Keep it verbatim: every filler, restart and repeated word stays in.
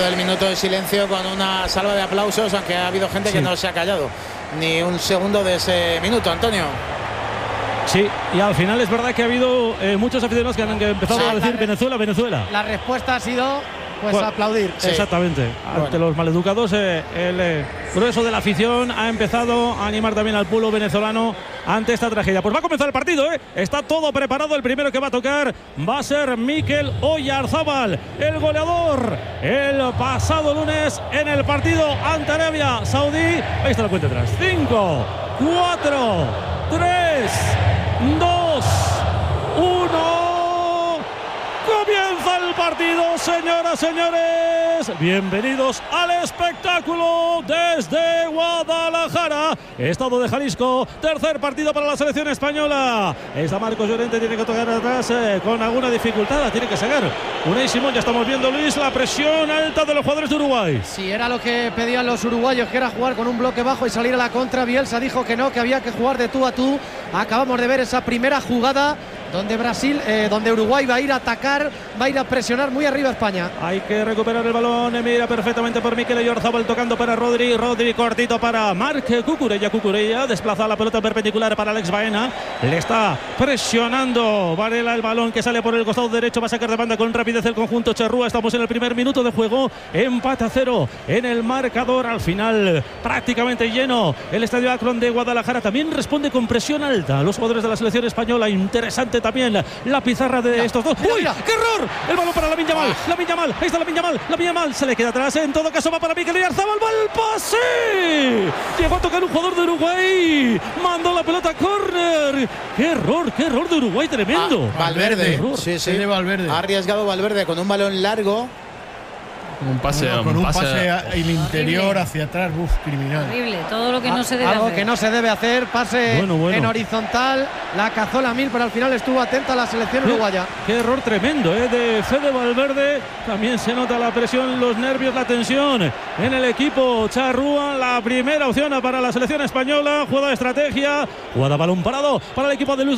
del minuto de silencio con una salva de aplausos, aunque ha habido gente sí. que no se ha callado ni un segundo de ese minuto, Antonio. Sí, y al final es verdad que ha habido eh, muchos aficionados que han empezado sí, a decir Venezuela, Venezuela. La respuesta ha sido pues bueno, aplaudir. Sí. Exactamente. Ante bueno. los maleducados, eh, el eh, grueso de la afición ha empezado a animar también al pueblo venezolano ante esta tragedia. Pues va a comenzar el partido, ¿eh? Está todo preparado. El primero que va a tocar va a ser Mikel Oyarzábal, el goleador el pasado lunes en el partido ante Arabia Saudí. Ahí está la cuenta atrás. cinco, cuatro, tres, dos, uno. Comienza el partido, señoras, señores. Bienvenidos al espectáculo desde Guadalajara, estado de Jalisco. Tercer partido para la selección española. Está Marcos Llorente, tiene que tocar atrás eh, con alguna dificultad. La tiene que sacar Unai Simón. Ya estamos viendo, Luis, la presión alta de los jugadores de Uruguay. Si era lo que pedían los uruguayos, que era jugar con un bloque bajo y salir a la contra. Bielsa dijo que no, que había que jugar de tú a tú. Acabamos de ver esa primera jugada donde Brasil, eh, donde Uruguay va a ir a atacar, va a ir a presionar muy arriba a España. Hay que recuperar el balón, mira perfectamente por Mikel Oyarzábal, tocando para Rodri, Rodri cortito para Marc Cucurella, Cucurella desplaza la pelota perpendicular para Alex Baena, le está presionando Varela, el balón que sale por el costado derecho, va a sacar de banda con rapidez el conjunto charrúa. Estamos en el primer minuto de juego, empate a cero en el marcador, al final prácticamente lleno el estadio Akron de Guadalajara. También responde con presión alta a los jugadores de la selección española. Interesante también la pizarra de mira, estos dos. Mira, ¡Uy! mira. ¡Qué error! El balón para Lamine Yamal. Ah. Lamine Yamal. Ahí está Lamine Yamal. Lamine Yamal se le queda atrás. En todo caso va para Mikel Oyarzábal. ¡Va el pase! Llegó a tocar un jugador de Uruguay. Mandó la pelota a córner. ¡Qué error! ¡Qué error de Uruguay! Tremendo. Ah, Valverde. Sí, sí. sí Valverde. Ha arriesgado Valverde con un balón largo. Un pase, no, con un un pase, pase el interior horrible. Hacia atrás, uf, criminal. Horrible, todo lo que no se debe Algo hacer. que no se debe hacer, pase bueno, bueno. en horizontal, la cazó Lamine, pero al final estuvo atenta a la selección ¿Qué? uruguaya. Qué error tremendo eh, de Fede Valverde. También se nota la presión, los nervios, la tensión en el equipo charrúa. La primera opción para la selección española, jugada de estrategia, jugada balón parado para el equipo de Luis